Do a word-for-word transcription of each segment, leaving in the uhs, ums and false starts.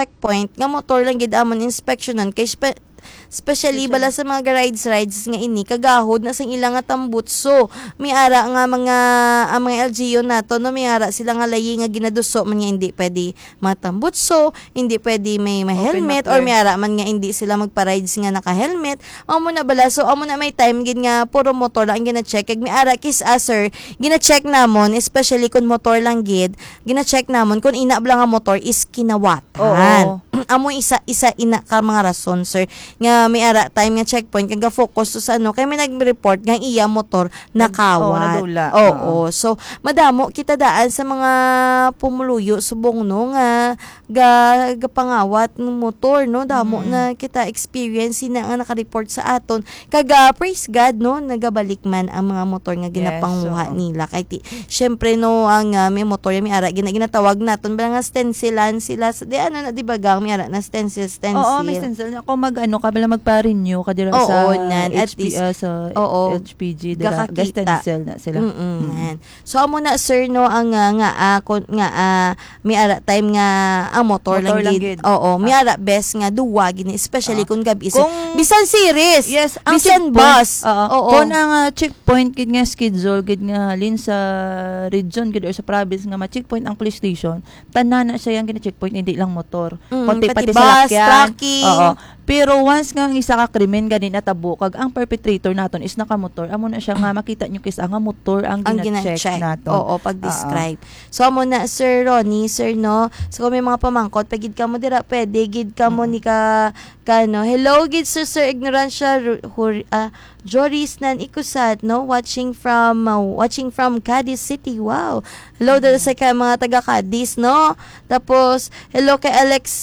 checkpoint nga motor lang gid amon inspeksyonan kay spe- especially bala sa mga rides rides nga ini kagahod na sang ilang nga tambutso mi ara nga mga ang mga L G U nato no mi ara sila nga layi nga ginaduso man nga hindi pwede matambutso hindi pwede may may helmet or mi ara man nga hindi sila magpa-rides nga naka-helmet amo na bala so amo na may time gid nga puro motor lang gina-check kag mi ara kis aser gina-check namon especially kun motor lang gid gina-check namon kun ina bala nga motor is kinawatan amo isa isa ina ka mga rason sir nga may ara time nga checkpoint kag focus sa ano kay may nag-report nga iya motor nakawat. Oo, oo, oo. So madamo kita daan sa mga pumuluyo subong no nga ga, ga pangawat ng motor no damo mm. na kita experience na nga naka-report sa aton kag uh, praise God no nagabalik man ang mga motor nga ginapanguha yes, so. nila kay ti syempre no ang uh, may motor may ara gina, ginatawag naton ba nga stencilan sila di ano na di ba gang may ara na stencil stencil. Oo, may stencil ako mag ano kabala magpa-renew kadira oo, sa nan, H P, least, uh, sa oo, H P G dira stencil na sila. Mm-mm. So amo na sir no ang uh, nga uh, kun, nga uh, may ara time nga ang motor, motor lang gid. Oo, may ara best nga duwa gini especially uh, kung gabi kung bisan series. Yes, ang bisan bus. Uh, oo. Kung ang uh, checkpoint gid nga schedule gid nga halin sa region gid or sa province nga ma-checkpoint ang police station, tanan na siya yang gina-checkpoint hindi lang motor. Mm, pati pati sa lakyan. Oo. Pero once nga ang isa ka krimen gani natabo kag ang perpetrator naton is nakamotor amo na siya nga makita nyo kis ang motor ang gina-check naton. Oo, pag-describe. Uh-huh. So amo na Sir Ronnie, sir no. So kung may mga pamangkot pagid ka mo dira pwede gid ka mo ni ka kano. Hello gid sir sir ignorancia uh, Joris nan ikusat no watching from uh, watching from Cadiz City. Wow. Hello mm-hmm. sa kay mga taga Cadiz no. Tapos hello kay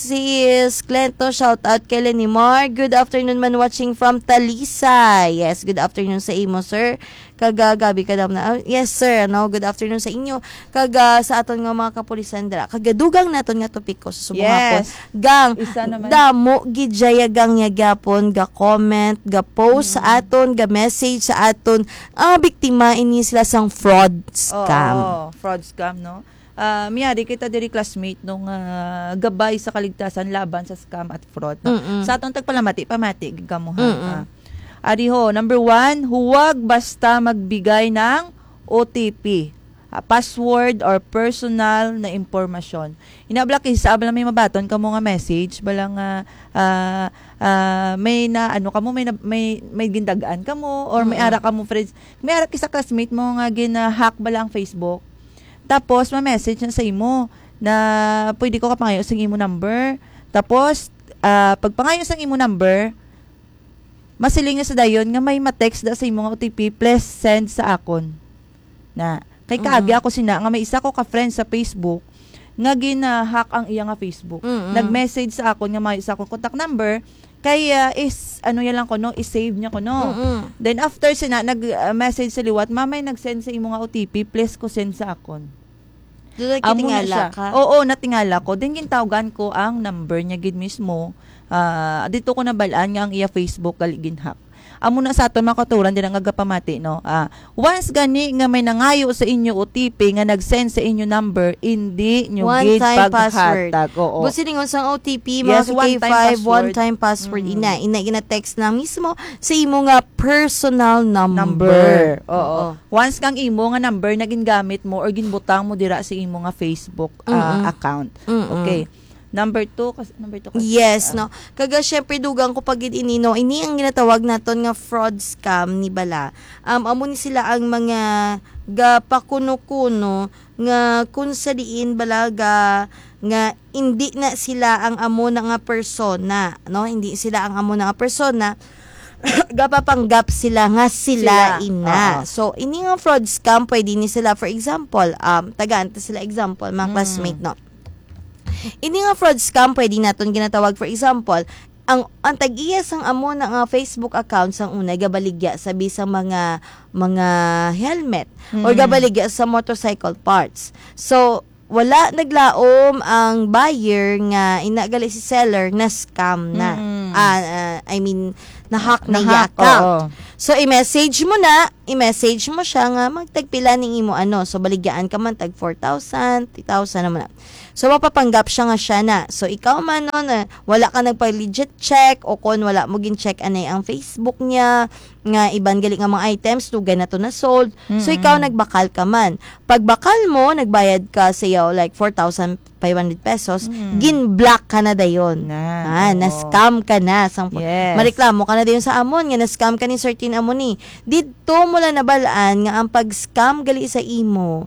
Alexis Clento, shout out kay Lenny Mar. Good afternoon man watching from Talisay. Yes, good afternoon sa imo sir. Kagagabi ka daw na. Uh, yes sir, no. Good afternoon sa inyo. Kaga sa aton nga mga kapulisan dira. Kagadugang naton nga topiko sa subong hapon. Yes. Gang damo gidjaya gang yagapon ga comment, ga post mm-hmm. sa aton, ga message sa aton. Ang uh, biktima ini sila sang fraud scam. Oo, oh, fraud scam no. Uh, miyari kita diri classmate nung uh, gabay sa kaligtasan laban sa scam at fraud. No? Sa atong tagpalamati, pamati, gigamuhan. Uh, Ariho, number one, huwag basta magbigay ng O T P, uh, password or personal na impormasyon. Inabla kisa, abala may mabaton ka mo nga message, balang uh, uh, uh, may na, ano ka mo, may, na, may, may gindagaan ka mo, or may ara ka mo friends, may ara kisa classmate mo nga gina-hack balang Facebook. Tapos, ma-message na sa imo na pwede ko kapangayo sa imo number. Tapos, uh, pagpangayo sa imo number, masiling nga sa dayon nga may ma-text da sa imo nga O T P, please send sa akon. Na, kay kaagi ako sina, nga may isa ko ka-friend sa Facebook, nga gina-hack ang iya nga Facebook. Mm-hmm. Nag-message sa akon nga may isa ko contact number, kaya uh, is, ano yan lang ko, no? I-save niya ko, no? Mm-hmm. Then, after sina, nag-message uh, sa liwat, mamay nag-send sa imo nga O T P, please ko send sa akon. Doon natingala ka? Oo, natingala ko. Then, gintawagan ko ang number niya gid mismo. Uh, dito ko nabalaan nga ang iya Facebook galigin hack. Amo na sa aton mga katuran din ang agapamati no. Ah, once gani nga may nangayo sa inyo O T P nga nag-send sa inyo number, hindi nyo gid paghatag. Oo. Busi ningon sang O T P mga yes, K five one time password mm. ina ina gina text na mismo sa imo nga personal number. number. Oo. Oo. Once kang imo nga number na gingamit mo or ginbutang mo dira sa imo nga Facebook uh, account. Mm-mm. Okay. Number two, kasi, number two kasi, yes, uh, no. Kaga syempre dugang ko pag inino, ini ang ginatawag naton nga fraud scam ni bala. Um amo ni sila ang mga gapakuno-kuno nga kung sa diin bala ga nga hindi na sila ang amo na nga persona, no? Hindi sila ang amo na nga persona. Gapapanggap sila nga sila, sila. ina. Uh-huh. So ini nga fraud scam pwede ni sila for example, um tagaan ta sila example mga mm. classmate no. Ini nga fraud scam pwede naton ginatawag for example ang ang tag-iya sang amo na nga Facebook account sang una gabaligya sabi sa mga mga helmet mm. or gabaligya sa motorcycle parts. So wala naglaom ang buyer nga inagali si seller na scam na. Mm. Uh, uh, I mean na-hack na iya Na-hack, account. oo. So, i-message mo na, i-message mo siya nga, magtagpila ning imo ano. So, baligyan ka man, tag four thousand, three thousand naman na. So, mapapanggap siya nga siya na. So, ikaw man no, na wala ka nagpa-legit check o kung wala mo gin-check anay ang Facebook niya, nga iban gali nga mga items, tugay na to na sold. So, Mm-mm. ikaw nagbakal ka man. Pag bakal mo, nagbayad ka sa iyo like four thousand five hundred pesos, Mm. gin-block ka na dayon. Na, Ah, oo. na-scam ka na. Sang, Yes. Mareklamo ka na dayon sa amon, nga na-scam ka ni certain amon ni. Dito mo lang nabalaan nga ang pag-scam gali sa imo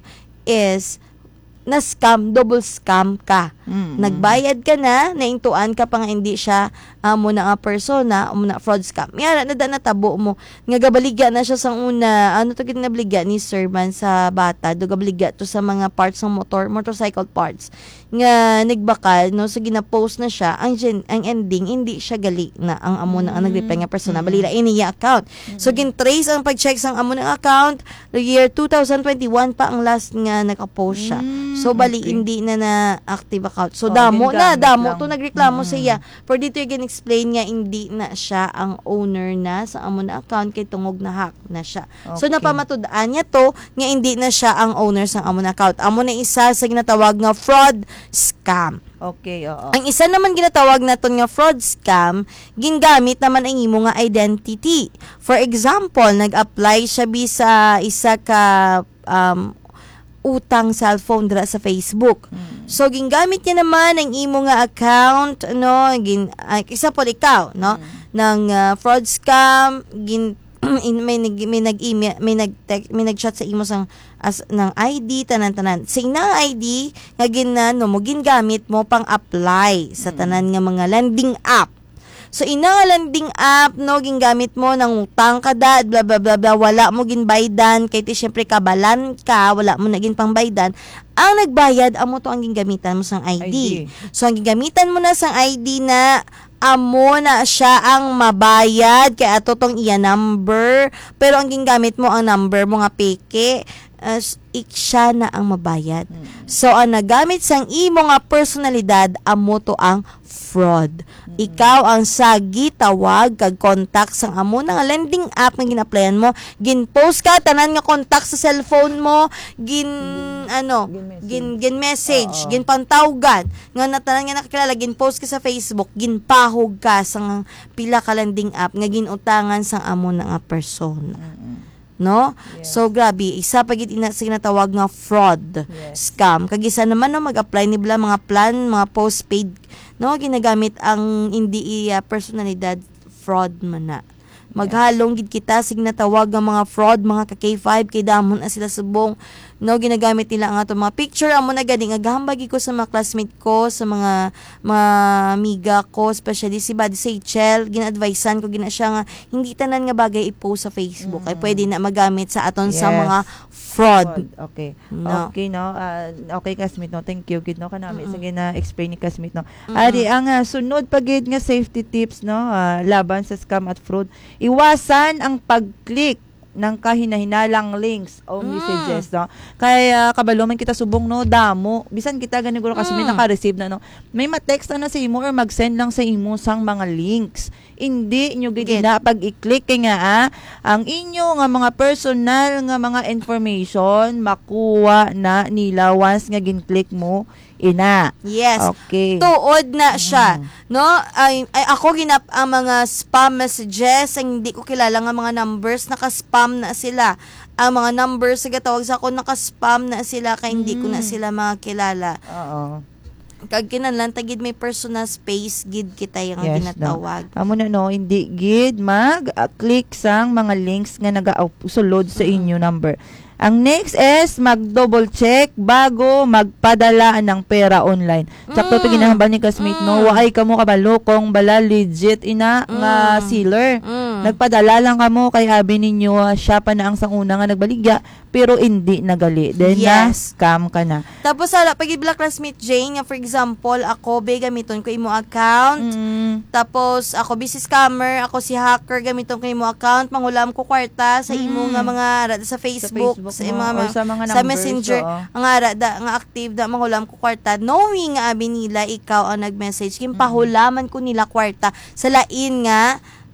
is na-scam, double scam ka. Mm-mm. Nagbayad ka na, naintuan ka pa nga hindi siya amo na nga persona, amo na fraud scam. Yara na da natabo mo. Nga gabaligya na siya sang una, ano to ginabaligya ni Sir man sa bata, do gabaligya to sa mga parts ng motor, motorcycle parts. Nga nagbakal no, so gina-post na siya, ang gen, ang ending hindi siya gali na ang amo na ang nag-reply nga persona, balila iniya account. So gin-trace ang pag-check sang amo ng account, the year two thousand twenty-one pa ang last nga naka-post siya. Mm, So bali okay. hindi na na active account. So Oh, damo na, ginagamit damo lang. to nagreklamo Mm. siya. For dito yung explain nga hindi na siya ang owner na sa amo na account kay tungog na hack na siya. So Okay. napamatud-an niya to nga hindi na siya ang owner sa amo na account. Amo na isa sa ginatawag nga fraud scam. Okay, oo. Ang isa naman ginatawag naton nga fraud scam, gingamit naman ang imo nga identity. For example, nag-apply siya bisa isa ka um, utang cellphone dira sa Facebook. Mm. So gingamit niya naman ang imo nga account no, gin uh, isa po ikaw no ng uh, fraud scam, gin in, may nag may nag-email, may nag may nag-chat sa imo sang as ng I D tanan-tanan. Sing na I D nga ginano mo gingamit mo pang apply sa tanan nga mga lending app. So, ina nga landing app, no, gingamit mo ng utang ka da, bla bla bla bla, wala mo ginbaydan, kay ti syempre kabalan ka, wala mo na gin pangbaydan. Ang nagbayad, amo to ang gingamitan mo sang I D. I D. So, ang gingamitan mo na sang I D na, amo na siya ang mabayad, kaya ato tong iya number, pero ang gingamit mo ang number mo nga peke, as ik siya na ang mabayad. So, ang nagamit sang imo nga personalidad, amo to ang fraud. Ikaw ang sagi tawag kag contact sang amo na nga lending app nga gin-applyan mo, gin-post ka tanan nga contact sa cellphone mo, gin ano, Gin-message. gin gin message, Oo. gin pantawgan nga natanan nga nakakilala, gin-post ka sa Facebook, ginpahog ka sang pila ka lending app nga ginutangan sang amo na nga persona. No? Yes. So grabe, isa pa gid ina sa ginatawag nga fraud, Yes. scam. Kag isa naman no mag-apply nila mga plan, mga postpaid, no, ginagamit ang hindi iya personalidad, fraud man na. Maghalong gid kita sig natawag nga mga fraud, mga ka K five kay damon na sila subong, no, ginagamit nila ang ato mga picture amo na gani nga gahambagi ko sa mga classmate ko, sa mga mga amiga ko, especially si Buddy Seychel, gina-advisean ko gina siya nga hindi tanan nga bagay i-post sa Facebook ay pwede na magamit sa aton sa Yes. mga fraud. Okay. No. Okay, no. Ah, okay, Kasmit, no. Thank you, gid no kanami. Sige na explain ni Kasmit, no. Ari ang ah, sunod pa gid nga safety tips, no, ah, laban sa scam at fraud. Iwasan ang pag-click ng kahinahinalang links o Mm. messages, no. Kaya kabalo man kita subong, no, damo. Bisan kita ganiguro kasi may Mm. naka-receive na, no. May ma-text na, na sa imo or mag-send lang sa imo sang mga links. Hindi nyo gid Gid. na pag i-click kay nga ah, ang inyo nga mga personal nga mga information makuha na nila once nga gin-click mo ina. Yes. Okay. Tuod na siya. No? Ay, ay ako ginap ang mga spam messages, ang hindi ko kilala nga mga numbers, naka-spam na sila. Ang mga numbers nga tawag sa ako naka-spam na sila kay hindi ko na Mm. sila makilala. Oo. Kag kinahanglan tagid may personal space gid kita yung Yes, ginatawag. Amo na no, hindi gid mag-click sang mga links nga naga-sulod sa inyo number. Ang next is mag-double check bago magpadala ng pera online. Sakto to Mm. ginahambal ni Kasmate, no, waay kamo kabalo kung bala legit ina nga Mm. sealer. Mm. Nagpadala lang kamo kay abi ninyo ah, siya pa na ang sanguna nga nagbaligya pero hindi nagali. Then na Yes. scam ka na. Tapos ala pag ibla classmate Jane, nga for example, ako be gamiton ko imo account. Mm. Tapos ako busy scammer, ako si hacker, gamiton ko imo account, mangulam ko kwarta sa imo Mm. nga mga ara sa Facebook, Facebook sa, mo, mga, or sa mga sa numbers, Messenger, oo. ang ara da nga active da mangulam ko kwarta, knowing nga abi nila ikaw ang nag-message, kim pahulaman ko nila kwarta sa lain nga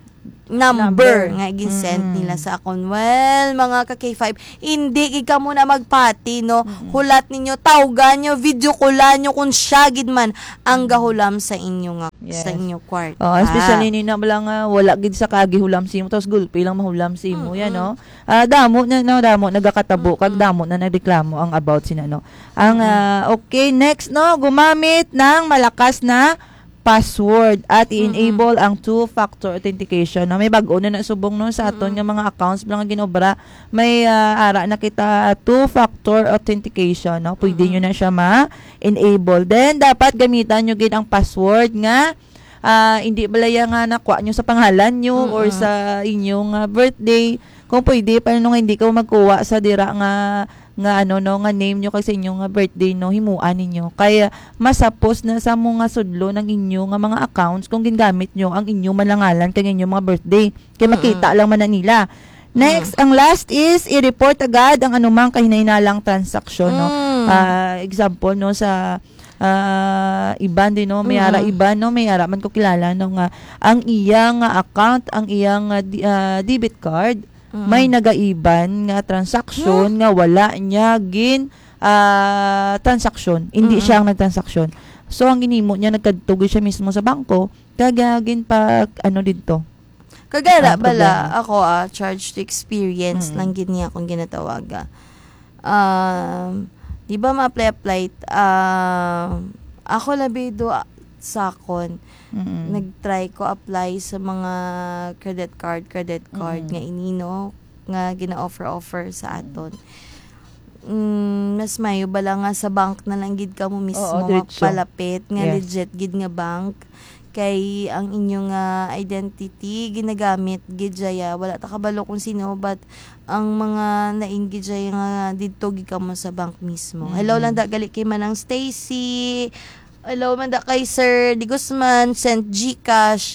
number, Number. nga gisend Mm. nila sa akon. Well, mga ka K five, hindi gid ka muna magpati, no? Hulat ninyo, tawgan nyo, video callan nyo kung siya gid man ang gahulam sa inyo nga Yes. sa inyo kwarta. Oh, especially ni na wala nga wala gid sa kagihulam si mo tapos gulpi lang mahulam si mo yan no. Ah damo na no damo nagakatabo kag damo na nagreklamo ang about sina no. Ang ah, okay next no gumamit ng malakas na password at i-enable ang two-factor authentication. No, may bag-o na nasubong no sa aton nga mga accounts bilang ginobra may ah, ara na kita two-factor authentication no. Pwede nyo na siya ma-enable. Then dapat gamitan nyo gid ang password nga ah, hindi balaya nga nakuha nyo sa pangalan nyo Mm-mm. or sa inyong ah, birthday. Kung pwede paano nga hindi ka magkuha sa dira nga nga ano no nga name nyo kasi inyong nga birthday no himuan ninyo kaya masapos na sa mga sudlo ng inyo nga mga accounts kung gingamit nyo ang inyong malangalan kay inyong mga birthday kay makita lang man na nila. Next, ang last is i-report agad ang anumang kahinahinalang transaksyon no. Mm. Ah, example no sa ah iban din no may ara iban no may ara man ko kilala no nga ang iyang nga account ang iyang nga di- ah, debit card may nagaiban nga transaksyon nga wala niya gin ah, transaksyon hindi siya ang nagtransaksyon so ang ginimo niya nagkadtugoy siya mismo sa bangko kagagin pa ano dito Kagara Ah, bala problema. ako ah charge to experience Mm. lang gid niya akong ginatawaga. Um, di ba ma-apply-apply um, ako labi do ah, sakon. Mm-mm. Nag-try ko apply sa mga credit card, credit card Mm. nga inino nga gina-offer-offer sa aton. Mm, mas mayo bala nga sa bank na lang gid ka mo mismo Oo, nga diretso. palapit nga Yes. legit gid nga bank kay ang inyong nga identity ginagamit gid jaya wala ta kabalo kung sino but ang mga nain gid jaya nga didto gid ka mo sa bank mismo. Hello lang da gali kay Manang Stacy. Hello man da kay Sir Di Guzman sent GCash.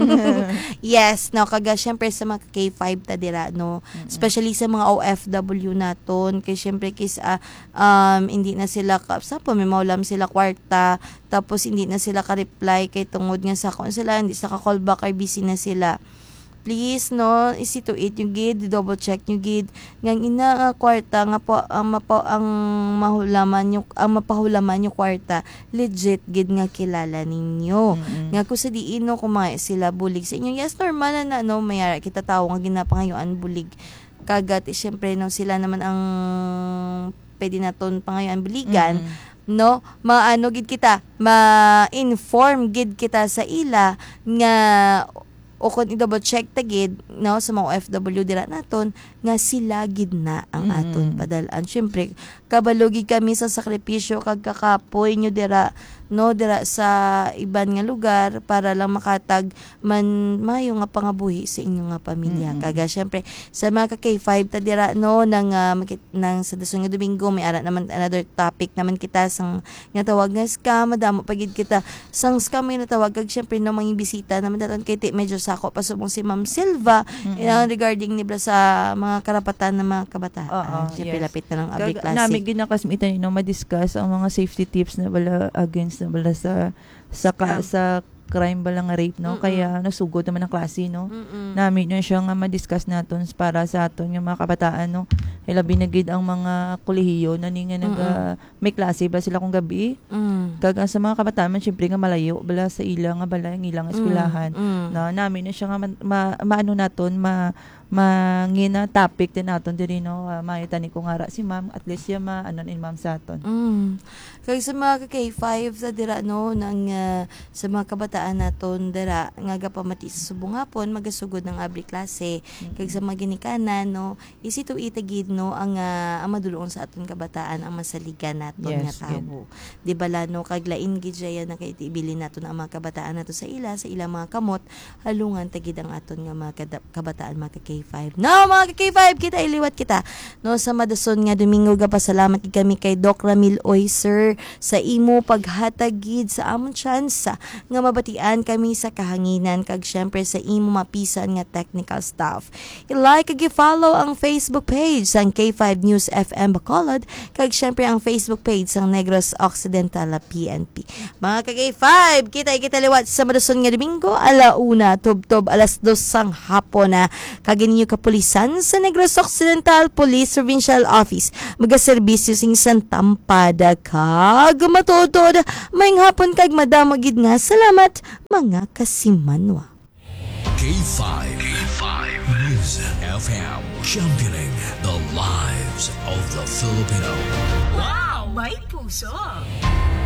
Yes, no kaga syempre sa mga K five ta dira no. Especially sa mga O F W naton kay syempre kis ah, um hindi na sila ka sa po may maulam sila kwarta tapos hindi na sila ka-reply kay tungod nga sa kon sila hindi sa ka-call back or busy na sila. Please no isituate yung gid double check yung gid ngang ina nga kwarta nga po ang mapo ang mahulaman yung ang mapahulaman yung kwarta legit gid nga kilala ninyo Mm-mm. nga kung sa diin no kumain sila bulig sa inyo yes normal na na no mayara kita tawo nga ginapangayuan bulig kagat eh, syempre no sila naman ang pwede naton pangayuan buligan Mm-mm. no maano gid kita ma-inform gid kita sa ila nga o kung i-double check ta gid no sa mga O F W dira naton nga sila gid na ang Mm-mm. aton padalan syempre kabalugi kami sa sakripisyo kag kakapoy nyo dira no dira sa iban nga lugar para lang makatag man mayo nga pangabuhi sa inyo nga pamilya Mm-mm. kaga syempre sa mga ka K five ta dira no nang uh, makit- nang sa dason nga Domingo may ara naman another topic naman kita sang nga tawag nga scam madamo pagid kita sang scam nga tawag kag syempre no mga bisita naman daton kay ti medyo sako pasubong si Ma'am Silva uh, regarding nibla sa mga karapatan ng mga kabataan Oo, syempre yes. lapit na lang abri Kag- klase Namin ginakasmitan no ma-discuss ang mga safety tips na bala against na bala sa sa ka, sa crime bala nga rape no Mm-mm. kaya nasugod naman ang klase no. Mm-mm. Namin na siya nga ma-discuss naton para sa aton yung mga kabataan no. Ilabi na gid ang mga kolehiyo na ni nga nag ah, may klase ba sila kung gabi. Mm. Kag sa mga kabataan man syempre nga malayo bala sa ila nga bala ang ilang eskwelahan. Mm. Na namin na siya nga ma, ma- maano naton ma mangina topic din naton diri no uh, mayo tani ko ngara si ma'am at least ya ma ano ni ma'am sa aton. Mm. Kaya sa mga K five sa dira no nang ah, sa mga kabataan naton dira nga gapamati sa subong hapon magasugod ng abri klase kag sa mga ginikanan no isi to itagid no ang uh, ang madulong sa aton kabataan ang masaligan naton Yes, nga tawo. Di bala no kag lain gid jaya na kay ibili naton ang mga kabataan nato sa ila sa ilang mga kamot halungan tagid ang aton nga mga kada- kabataan mga K K five. No, mga ka-K five, kita iliwat kita. No, sa madason nga Domingo ga pasalamat gid kami kay Doc Ramil Oyser sa imo paghatagid sa amon tsansa nga mabatian kami sa kahanginan kag syempre sa imo mapisan nga technical staff. I-like kag i-follow ang Facebook page sang K five News F M Bacolod kag syempre ang Facebook page sang Negros Occidental P N P. Mga ka-K five, kita kita liwat sa madason nga Domingo alauna tubtob alas dos sang hapon na kagininyo kapulisan sa Negros Occidental Police Provincial Office magaserbisyo sing Santampada kag matutod may hapon kag madamagid nga salamat mga kasimanwa. K five. K five. News F M. Championing the lives of the Filipino. Wow! May puso!